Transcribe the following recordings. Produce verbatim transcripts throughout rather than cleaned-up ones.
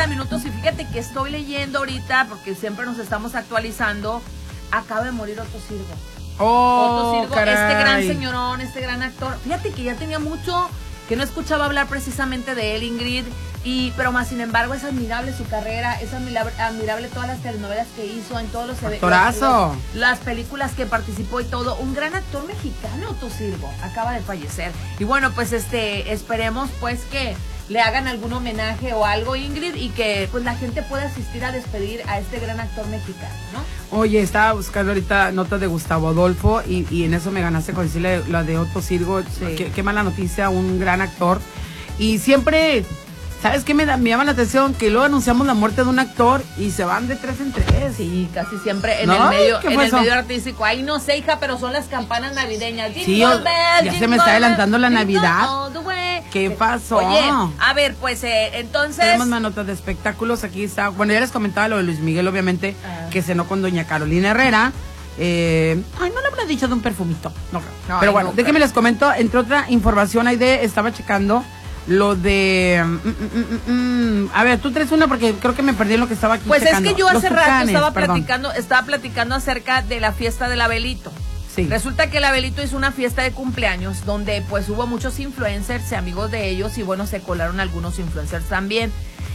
treinta minutos y fíjate que estoy leyendo ahorita, porque siempre nos estamos actualizando, acaba de morir Otto Sirgo. Oh, Otto Sirgo, caray. este gran señorón, este gran actor. Fíjate que ya tenía mucho que no escuchaba hablar precisamente de él, Ingrid, y, pero más sin embargo es admirable su carrera, es admirable, admirable todas las telenovelas que hizo, en todos los eventos, Actorazo. las películas que participó y todo. Un gran actor mexicano, Otto Sirgo, acaba de fallecer. Y bueno, pues este esperemos pues que le hagan algún homenaje o algo, Ingrid, y que pues la gente pueda asistir a despedir a este gran actor mexicano, ¿no? Oye, estaba buscando ahorita notas de Gustavo Adolfo y, y en eso me ganaste con decirle la de Otto Sirgo. Sí. Qué, qué mala noticia, un gran actor. Y siempre, ¿sabes qué me, da, me llama la atención? Que luego anunciamos la muerte de un actor y se van de tres en tres. Sí, casi siempre en ¿No? el medio, ¿Qué en fue el eso? medio artístico. Ay, no sé, hija, pero son las campanas navideñas. Sí, Jingle o- bell, ya se jingle me está adelantando la bell, Navidad. jingle all the way. ¿Qué pasó? Oye, a ver, pues eh, entonces... Tenemos más notas de espectáculos. Aquí está. Bueno, ya les comentaba lo de Luis Miguel, obviamente, Ah. que cenó con doña Carolina Herrera. Eh, ay, no le habrá dicho de un perfumito. No creo. No, Pero ay, bueno, no déjenme creo. les comento. Entre otra información, ahí de estaba checando lo de. Mm, mm, mm, mm. A ver, tú traes una porque creo que me perdí en lo que estaba aquí. Pues checando. es que yo Los hace rato tucanes, estaba perdón. platicando, estaba platicando acerca de la fiesta del Abelito. Sí. Resulta que el Abelito hizo una fiesta de cumpleaños donde pues hubo muchos influencers y amigos de ellos y bueno, se colaron algunos influencers también.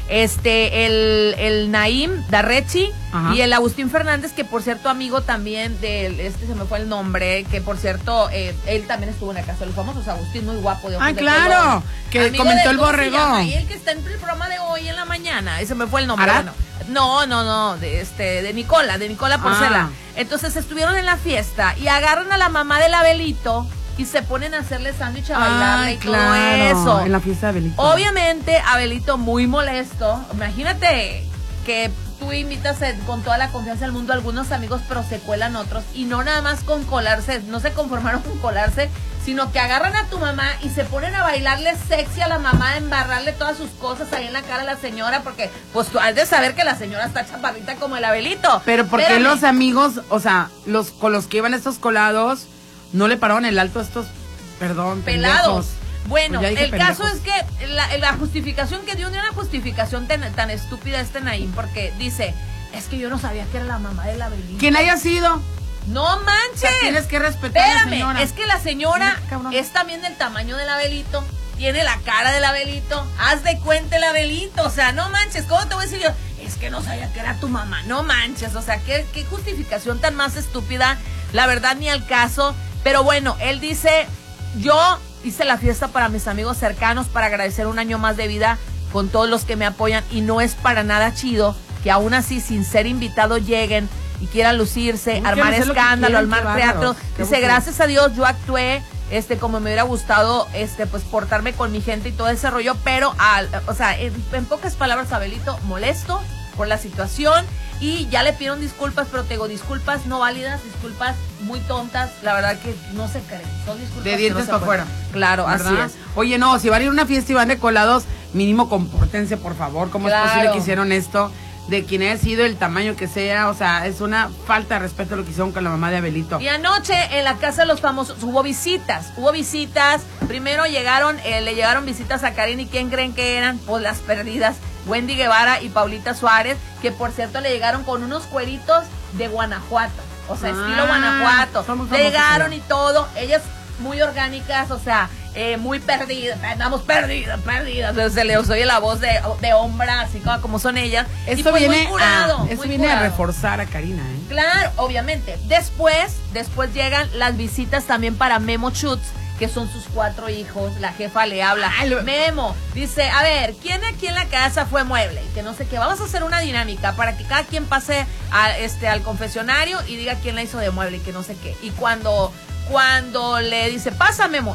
Este, el, el Naim Darrechi Ajá. y el Agustín Fernández, que por cierto amigo también del, este se me fue el nombre, que por cierto, eh, él también estuvo en la casa de los famosos, Agustín, muy guapo de ojos Ah, de claro, color. que Amigo comentó de- el ¿cómo se borregón. llama? Y el que está en el programa de hoy en la mañana, ese me fue el nombre. ¿Arad? Bueno, no, no, no, de este, de Nicola, de Nicola Porcela. Ah. Entonces estuvieron en la fiesta y agarran a la mamá del Abelito y se ponen a hacerle sándwich, a bailarle Ay, y claro, todo eso. en la fiesta de Abelito. Obviamente, Abelito muy molesto. Imagínate que tú invitas eh, con toda la confianza del mundo a algunos amigos, pero se cuelan otros. Y no nada más con colarse, no se conformaron con colarse, sino que agarran a tu mamá y se ponen a bailarle sexy a la mamá, a embarrarle todas sus cosas ahí en la cara a la señora, porque pues tú has de saber que la señora está chaparrita como el Abelito. Pero porque Espérame. los amigos, o sea, los con los que iban estos colados, no le pararon el alto a estos, perdón, Pelados. pendejos. Bueno, Pues ya dije el caso pendejos. es que la, la justificación que dio, no una justificación tan, tan estúpida este Naim, porque dice, es que yo no sabía que era la mamá del Abelito. Quien haya sido, No o manches. sea, tienes que respetar a la Espérame, señora. es que la señora Mira, cabrón. es también del tamaño del Abelito, tiene la cara del Abelito, haz de cuenta el Abelito, o sea, no manches, ¿cómo te voy a decir yo? Es que no sabía que era tu mamá, no manches, o sea, qué, qué justificación tan más estúpida, la verdad ni al caso, pero bueno, él dice, yo hice la fiesta para mis amigos cercanos, para agradecer un año más de vida con todos los que me apoyan y no es para nada chido que aún así sin ser invitado lleguen y quieran lucirse, Uy, armar que hacer lo que escándalo, quieran, armar qué teatro. bárbaros, qué Dice, aburrido. gracias a Dios yo actué este como me hubiera gustado este pues portarme con mi gente y todo ese rollo, pero al, o sea, en, en pocas palabras, Abelito molesto por la situación y ya le pidieron disculpas, pero te digo, disculpas no válidas, disculpas muy tontas, la verdad que no se creen, son disculpas De que dientes no se para pueden. afuera. Claro, ¿verdad? así es. Oye, no, si van a ir a una fiesta y van de colados, mínimo compórtense, por favor. ¿Cómo Claro. es posible que hicieron esto? De quien haya sido, el tamaño que sea, o sea, es una falta de respeto lo que hicieron con la mamá de Abelito. Y anoche en la casa de los famosos hubo visitas, hubo visitas, primero llegaron, eh, le llegaron visitas a Karina y ¿quién creen que eran? Pues las perdidas, Wendy Guevara y Paulita Suárez, que por cierto le llegaron con unos cueritos de Guanajuato, o sea, Ah, estilo Guanajuato, son muy le famosas llegaron allá. y todo, ellas muy orgánicas, o sea, eh, muy perdidas, andamos perdidas, perdidas, se le oye la voz de, de hombra, así como, como son ellas, y Esto pues viene, muy curado, a, esto muy viene a curado. reforzar a Karina, ¿eh? Claro, obviamente. Después, después llegan las visitas también para Memo Schutz, que son sus cuatro hijos. La jefa le habla. Ay, lo- Memo dice, a ver, ¿quién aquí en la casa fue mueble? Y que no sé qué. Vamos a hacer una dinámica para que cada quien pase a, este, al confesionario y diga quién la hizo de mueble y que no sé qué. Y cuando, cuando le dice, pasa Memo,